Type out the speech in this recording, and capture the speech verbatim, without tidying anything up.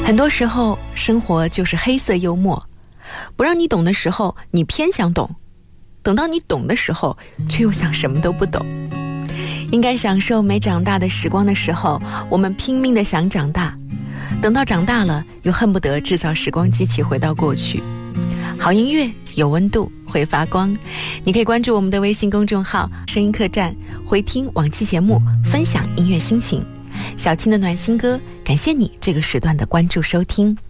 很多时候生活就是黑色幽默，不让你懂的时候你偏想懂，等到你懂的时候却又想什么都不懂。应该享受没长大的时光的时候，我们拼命地想长大，等到长大了又恨不得制造时光机器回到过去。好音乐有温度，会发光。你可以关注我们的微信公众号声音客栈，回听往期节目，分享音乐心情。小青的暖心歌，感谢你这个时段的关注收听。